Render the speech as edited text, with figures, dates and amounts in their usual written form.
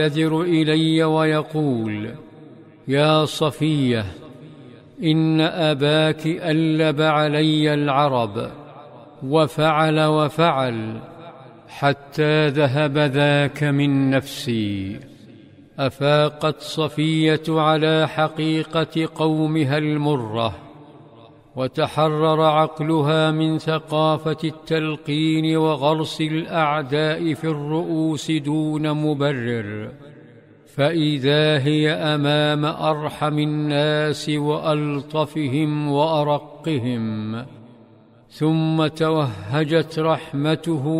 يعتذر إلي ويقول: يا صفية، إن أباك ألب علي العرب وفعل وفعل حتى ذهب ذاك من نفسي. أفاقت صفية على حقيقة قومها المرة، وتحرر عقلها من ثقافة التلقين وغرس الأعداء في الرؤوس دون مبرر، فإذا هي أمام أرحم الناس وألطفهم وأرقهم، ثم توهجت رحمته